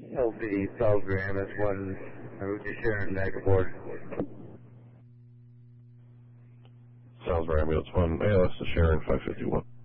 LV Salisbury MS1, route to Sharon, back aboard. Salisbury Ambulance 1, ALS to Sharon 551.